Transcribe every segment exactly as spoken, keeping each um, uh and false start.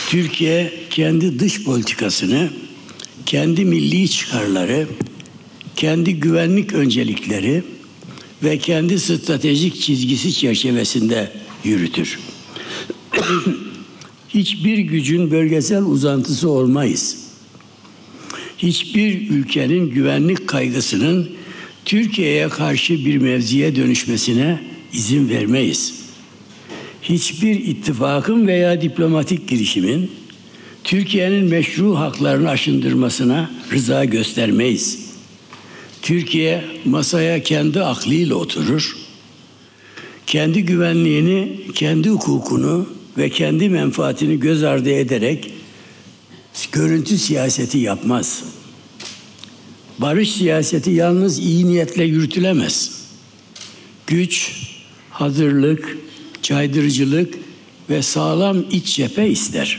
Türkiye kendi dış politikasını, kendi milli çıkarları, kendi güvenlik öncelikleri ve kendi stratejik çizgisi çerçevesinde yürütür. Hiçbir gücün bölgesel uzantısı olmayız. Hiçbir ülkenin güvenlik kaygısının Türkiye'ye karşı bir mevziye dönüşmesine izin vermeyiz. Hiçbir ittifakın veya diplomatik girişimin Türkiye'nin meşru haklarını aşındırmasına rıza göstermeyiz. Türkiye masaya kendi aklıyla oturur, kendi güvenliğini, kendi hukukunu ve kendi menfaatini göz ardı ederek görüntü siyaseti yapmaz. Barış siyaseti yalnız iyi niyetle yürütülemez. Güç, hazırlık, caydırıcılık ve sağlam iç cephe ister.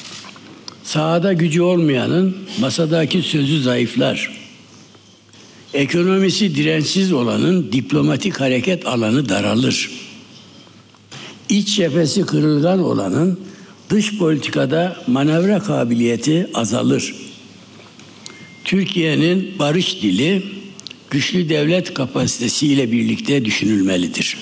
Sahada gücü olmayanın masadaki sözü zayıflar. Ekonomisi dirençsiz olanın diplomatik hareket alanı daralır. İç cephesi kırılgan olanın dış politikada manevra kabiliyeti azalır. Türkiye'nin barış dili güçlü devlet kapasitesiyle birlikte düşünülmelidir.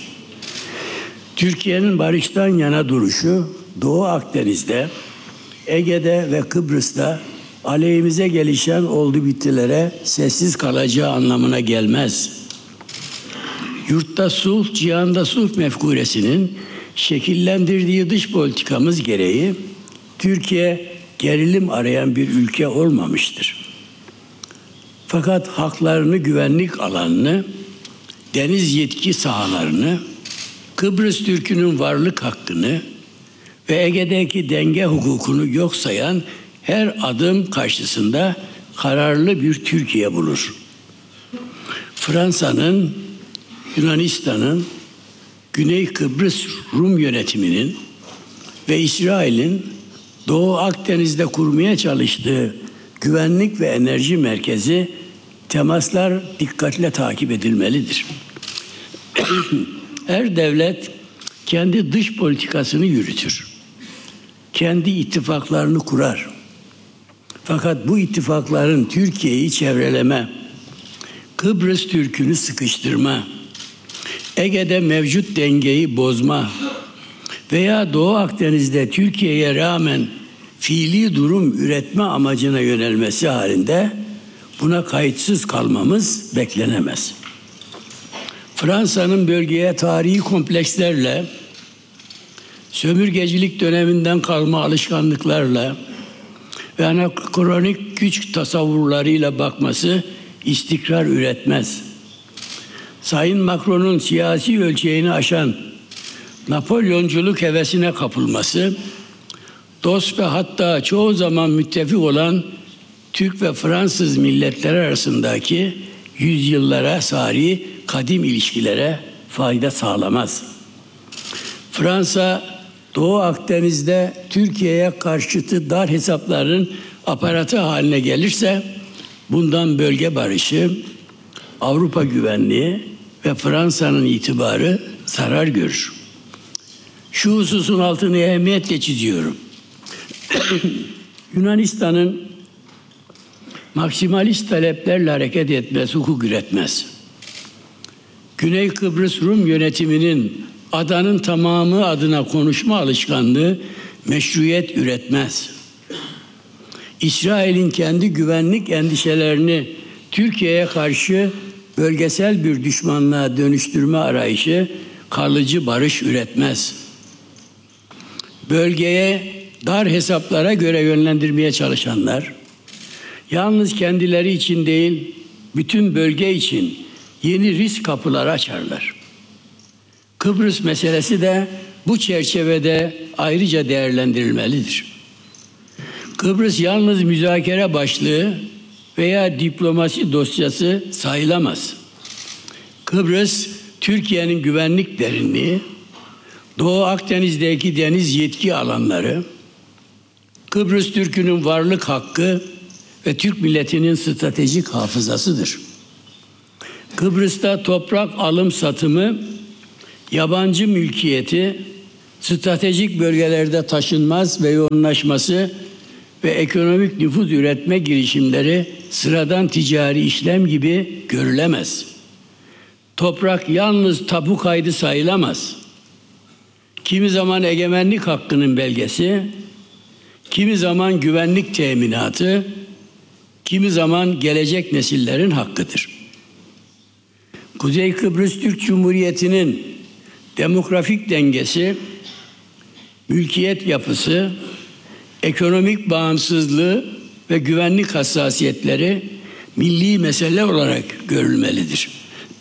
Türkiye'nin barıştan yana duruşu Doğu Akdeniz'de, Ege'de ve Kıbrıs'ta aleyhimize gelişen oldu bittilere sessiz kalacağı anlamına gelmez. Yurtta sulh, cihanda sulh mefkuresinin şekillendirdiği dış politikamız gereği Türkiye gerilim arayan bir ülke olmamıştır. Fakat haklarını, güvenlik alanını, deniz yetki sahalarını, Kıbrıs Türk'ünün varlık hakkını ve Ege'deki denge hukukunu yok sayan her adım karşısında kararlı bir Türkiye bulur. Fransa'nın, Yunanistan'ın, Güney Kıbrıs Rum yönetiminin ve İsrail'in Doğu Akdeniz'de kurmaya çalıştığı güvenlik ve enerji merkezi temaslar dikkatle takip edilmelidir. Her devlet kendi dış politikasını yürütür. Kendi ittifaklarını kurar. Fakat bu ittifakların Türkiye'yi çevreleme, Kıbrıs Türk'ünü sıkıştırma, Ege'de mevcut dengeyi bozma veya Doğu Akdeniz'de Türkiye'ye rağmen fiili durum üretme amacına yönelmesi halinde buna kayıtsız kalmamız beklenemez. Fransa'nın bölgeye tarihi komplekslerle, sömürgecilik döneminden kalma alışkanlıklarla ve anakronik güç tasavvurlarıyla bakması istikrar üretmez. Sayın Macron'un siyasi ölçeğini aşan Napolyonculuk hevesine kapılması, dost ve hatta çoğu zaman müttefik olan Türk ve Fransız milletler arasındaki yüzyıllara sari kadim ilişkilere fayda sağlamaz. Fransa, Doğu Akdeniz'de Türkiye'ye karşıtı dar hesapların aparatı haline gelirse, bundan bölge barışı, Avrupa güvenliği ve Fransa'nın itibarı zarar görür. Şu hususun altını ehemmiyetle çiziyorum. Yunanistan'ın maksimalist taleplerle hareket etmesi hukuk üretmez. Güney Kıbrıs Rum yönetiminin adanın tamamı adına konuşma alışkanlığı meşruiyet üretmez. İsrail'in kendi güvenlik endişelerini Türkiye'ye karşı bölgesel bir düşmanlığa dönüştürme arayışı kalıcı barış üretmez. Bölgeye dar hesaplara göre yönlendirmeye çalışanlar, yalnız kendileri için değil, bütün bölge için yeni risk kapıları açarlar. Kıbrıs meselesi de bu çerçevede ayrıca değerlendirilmelidir. Kıbrıs yalnız müzakere başlığı veya diplomasi dosyası sayılamaz. Kıbrıs, Türkiye'nin güvenlik derinliği, Doğu Akdeniz'deki deniz yetki alanları, Kıbrıs Türk'ünün varlık hakkı ve Türk milletinin stratejik hafızasıdır. Kıbrıs'ta toprak alım satımı, yabancı mülkiyeti, stratejik bölgelerde taşınmaz ve yoğunlaşması ve ekonomik nüfuz üretme girişimleri sıradan ticari işlem gibi görülemez. Toprak yalnız tapu kaydı sayılamaz. Kimi zaman egemenlik hakkının belgesi, kimi zaman güvenlik teminatı, kimi zaman gelecek nesillerin hakkıdır. Kuzey Kıbrıs Türk Cumhuriyeti'nin demografik dengesi, mülkiyet yapısı, ekonomik bağımsızlığı ve güvenlik hassasiyetleri milli mesele olarak görülmelidir.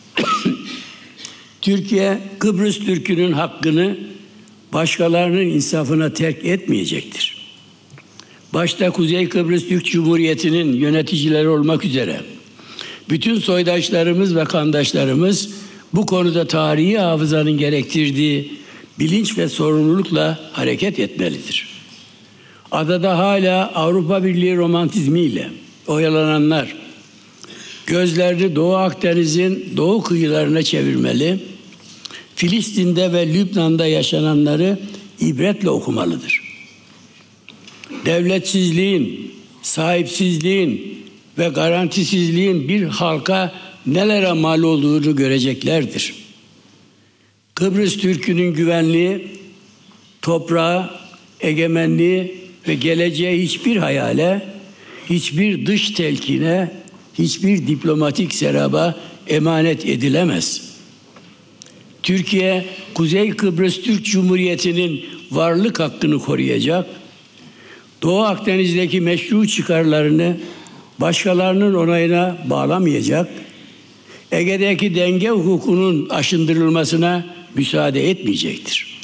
Türkiye, Kıbrıs Türk'ünün hakkını başkalarının insafına terk etmeyecektir. Başta Kuzey Kıbrıs Türk Cumhuriyeti'nin yöneticileri olmak üzere bütün soydaşlarımız ve kandaşlarımız bu konuda tarihi hafızanın gerektirdiği bilinç ve sorumlulukla hareket etmelidir. Adada hala Avrupa Birliği romantizmiyle oyalananlar gözlerini Doğu Akdeniz'in doğu kıyılarına çevirmeli, Filistin'de ve Lübnan'da yaşananları ibretle okumalıdır. Devletsizliğin, sahipsizliğin ve garantisizliğin bir halka nelere mal olduğunu göreceklerdir. Kıbrıs Türk'ünün güvenliği, toprağı, egemenliği ve geleceğe hiçbir hayale, hiçbir dış telkine, hiçbir diplomatik seraba emanet edilemez. Türkiye, Kuzey Kıbrıs Türk Cumhuriyeti'nin varlık hakkını koruyacak, Doğu Akdeniz'deki meşru çıkarlarını başkalarının onayına bağlamayacak, Ege'deki denge hukukunun aşındırılmasına müsaade etmeyecektir.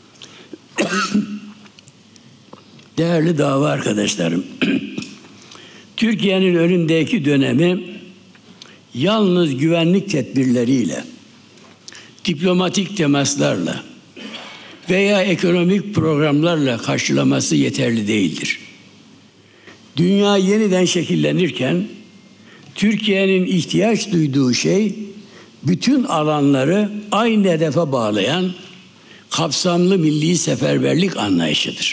Değerli dava arkadaşlarım, Türkiye'nin önündeki dönemi yalnız güvenlik tedbirleriyle, diplomatik temaslarla veya ekonomik programlarla karşılaması yeterli değildir. Dünya yeniden şekillenirken Türkiye'nin ihtiyaç duyduğu şey bütün alanları aynı hedefe bağlayan kapsamlı milli seferberlik anlayışıdır.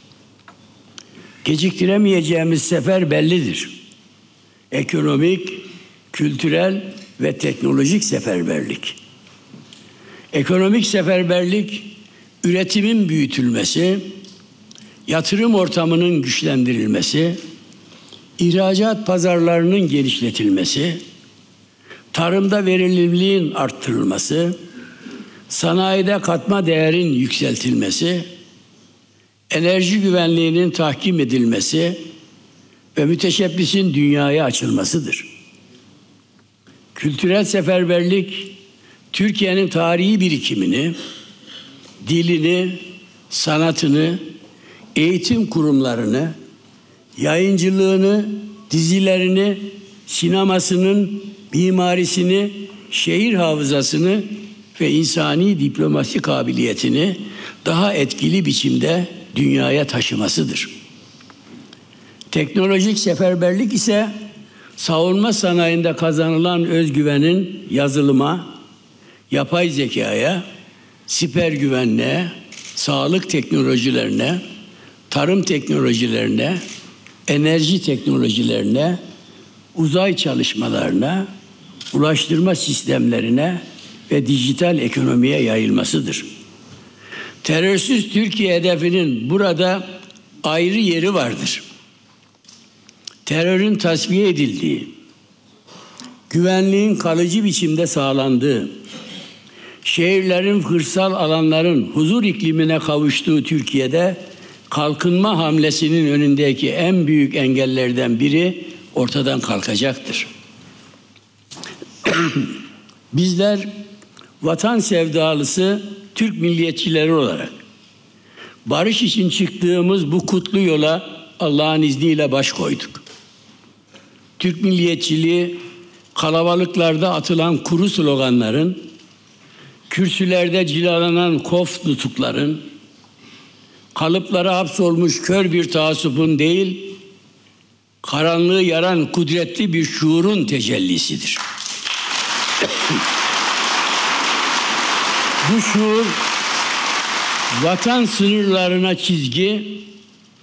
Geciktiremeyeceğimiz sefer bellidir. Ekonomik, kültürel ve teknolojik seferberlik. Ekonomik seferberlik, üretimin büyütülmesi, yatırım ortamının güçlendirilmesi, ihracat pazarlarının genişletilmesi, tarımda verimliliğin arttırılması, sanayide katma değerin yükseltilmesi, enerji güvenliğinin tahkim edilmesi ve müteşebbisin dünyaya açılmasıdır. Kültürel seferberlik, Türkiye'nin tarihi birikimini, dilini, sanatını, eğitim kurumlarını, yayıncılığını, dizilerini, sinemasının mimarisini, şehir hafızasını ve insani diplomasi kabiliyetini daha etkili biçimde dünyaya taşımasıdır. Teknolojik seferberlik ise savunma sanayinde kazanılan özgüvenin yazılıma, yapay zekaya, siper güvenliğe, sağlık teknolojilerine, tarım teknolojilerine, enerji teknolojilerine, uzay çalışmalarına, ulaştırma sistemlerine ve dijital ekonomiye yayılmasıdır. Terörsüz Türkiye hedefinin burada ayrı yeri vardır. Terörün tasfiye edildiği, güvenliğin kalıcı biçimde sağlandığı, şehirlerin, kırsal alanların huzur iklimine kavuştuğu Türkiye'de kalkınma hamlesinin önündeki en büyük engellerden biri ortadan kalkacaktır. Bizler vatan sevdalısı Türk milliyetçileri olarak barış için çıktığımız bu kutlu yola Allah'ın izniyle baş koyduk. Türk milliyetçiliği kalabalıklarda atılan kuru sloganların, kürsülerde cilalanan kof nutukların, kalıplara hapsolmuş kör bir taassubun değil, karanlığı yaran kudretli bir şuurun tecellisidir. Bu şuur vatan sınırlarına çizgi,